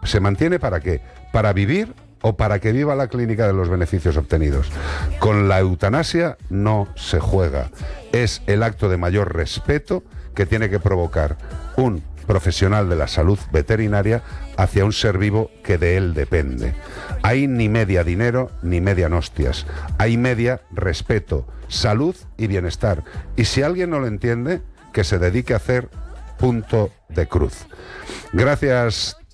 ¿Se mantiene para qué? ¿Para vivir o para que viva la clínica de los beneficios obtenidos? Con la eutanasia no se juega. Es el acto de mayor respeto que tiene que provocar un profesional de la salud veterinaria hacia un ser vivo que de él depende. Hay ni media dinero ni media hostias. Hay media respeto, salud y bienestar. Y si alguien no lo entiende, que se dedique a hacer punto de cruz. Gracias